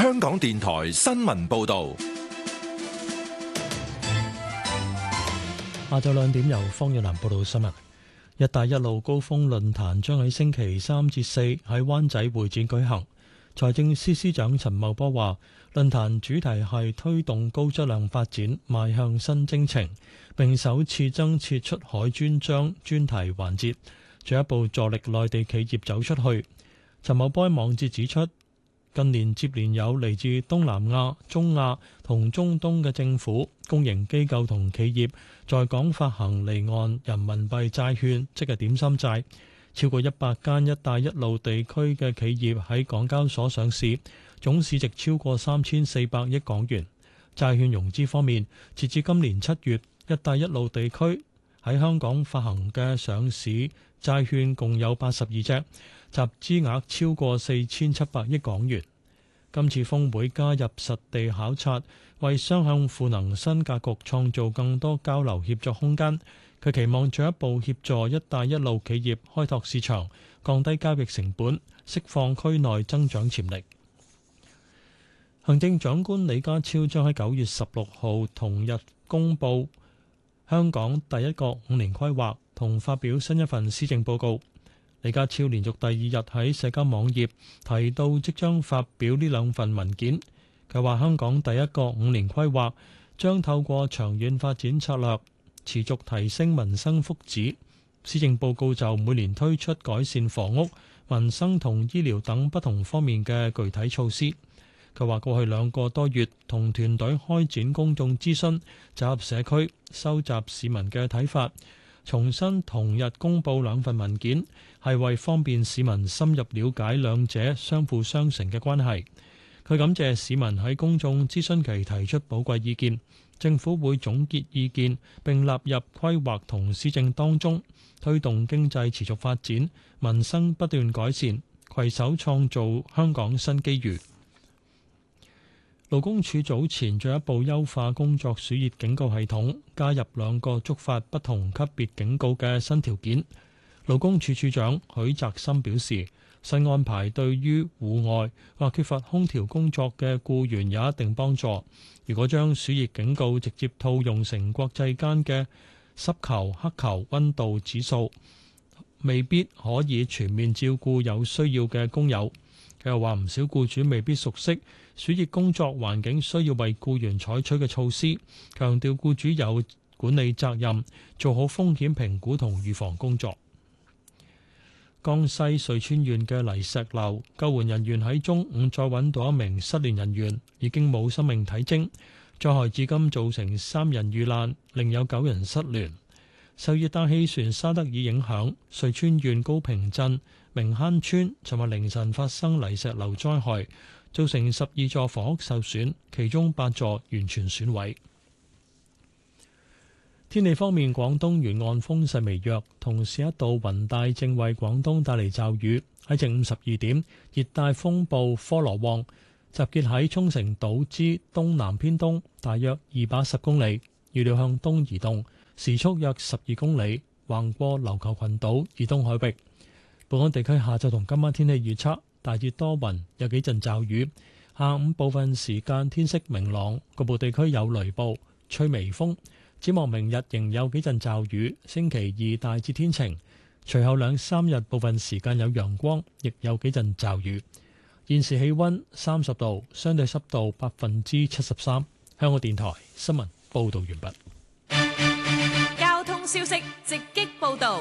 香港電台新聞報道。 下晝2點由方若南報道新聞。一帶一路高峰論壇將喺星期3至4喺灣仔會展舉行。財政司司長陳茂波話，論壇主題係推動高質量發展，邁向新征程，並首次增設出海專章專題環節，進一步助力內地企業走出去。陳茂波網誌指出，近年接連有嚟自東南亞、中亞同中東嘅政府、公營機構同企業在港發行離岸人民幣債券，即係點心債。超過100間一帶一路地區嘅企業喺港交所上市，總市值超過3400億港元。債券融資方面，截至今年7月，一帶一路地區喺香港發行嘅上市債券共有82隻，集資額超過4700億港元。今次峰會加入實地考察，為雙向賦能新格局創造更多交流協作空間。佢期望進一步協助一帶一路企業開拓市場，降低交易成本，釋放區內增長潛力。行政長官李家超將喺9月16號同日公布香港第一個5年規劃同發表新一份施政報告。李家超連續第2日喺社交網頁提到即將發表呢2份文件。佢話香港第一個5年規劃將透過長遠發展策略，持續提升民生福祉。施政報告就每年推出改善房屋、民生同醫療等不同方面嘅具體措施。佢話過去2個多月同團隊開展公眾諮詢，集合社區，收集市民嘅睇法，重新同日公布2份文件，係為方便市民深入了解兩者相輔相成嘅關係。佢感謝市民喺公眾諮詢期提出寶貴意見，政府會總結意見並納入規劃同施政當中，推動經濟持續發展，民生不斷改善，攜手創造香港新機遇。勞工處早前進一步優化工作暑熱警告系統，加入2個觸發不同級別警告嘅新條件。勞工處處長許澤森表示，新安排對於戶外或缺乏空調工作嘅僱員有一定幫助。如果將暑熱警告直接套用成國際間嘅濕球、黑球溫度指數，未必可以全面照顧有需要嘅工友。佢又話唔少僱主未必熟悉暑熱工作環境需要為僱員採取嘅措施，強調僱主有管理責任，做好風險評估同預防工作。江西瑞川縣嘅泥石流，救援人員喺中午再揾到一名失聯人員，已經冇生命體徵。災害至今造成3人遇難，另有9人失聯。受熱帶氣旋沙德爾影響，瑞川縣高平鎮明坑村尋日凌晨發生泥石流災害，造成12座房屋受損，其中8座完全損毀。天氣方面，廣東沿岸風勢微弱，同時一道雲帶正為廣東帶嚟驟雨。喺正午12點，熱帶風暴科羅旺集結喺沖繩島之東南偏東，大約210公里，預料向東移動，時速約12公里，橫過琉球群島以東海域。本港地區下晝同今晚天氣預測，大致多雲，有幾陣驟雨。下午部分時間天色明朗，局部地區有雷暴，吹微風。展望明日仍有幾陣驟雨，星期2大致天晴，隨後2-3日部分時間有陽光，亦有幾陣驟雨。現時氣溫30度，相對濕度73%。香港電台新聞報道完畢。 交通消息直擊報道。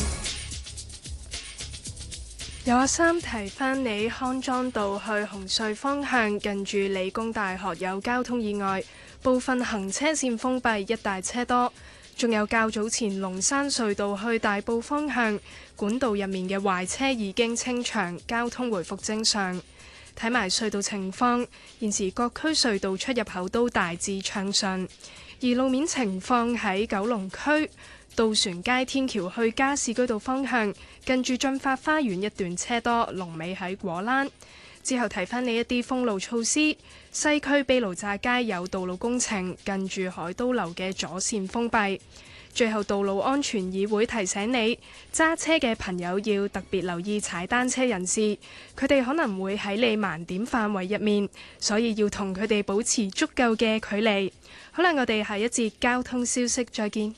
有阿三提翻你，康莊道去紅隧方向近住理工大學有交通意外，部分行車線封閉，一帶車多。仲有較早前龍山隧道去大埔方向管道入面嘅壞車已經清場，交通回復正常。睇埋隧道情況，現時各區隧道出入口都大致暢順，而路面情況喺九龍區渡船街天橋去加士居道方向，近住進發花園一段車多，龍尾喺果欄。之後提翻你一啲封路措施，西區卑路乍街有道路工程，近住海都樓嘅左線封閉。 最後，道路安全議會提醒你，揸車嘅朋友要特別留意踩單車人士，佢哋可能會喺你盲點範圍入面，所以要同佢哋保持足夠嘅距離。好啦，我哋下一節交通消息再見。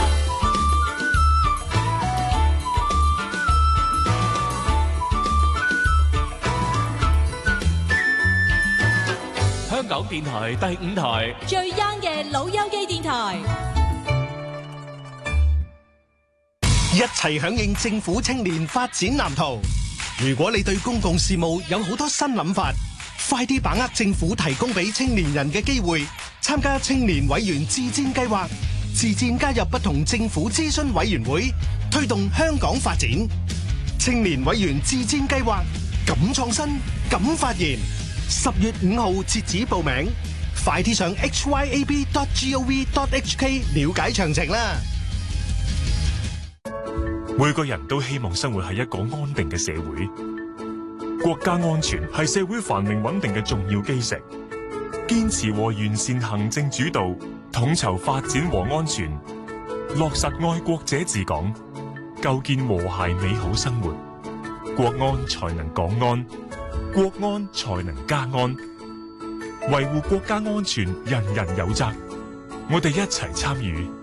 香港電台第5台最 young 嘅老友記電台， 一齊響應政府青年發展藍圖。如果你對公共事務有好多新諗法，快啲把握政府提供俾青年人嘅機會，參加青年委員自薦計劃，自薦加入不同政府諮詢委員會，推動香港發展。青年委員自薦計劃，敢創新，敢發言。10月5號截止報名，快啲上 hyab.gov.hk 了解詳情啦。 每個人都希望生活喺一個安定嘅社會，國家安全係社會繁榮穩定嘅重要基石。堅持和完善行政主導，統籌發展和安全，落實愛國者治港，構建和諧美好生活，國安才能港安，國安才能家安。維護國家安全，人人有責。我哋一齊參與，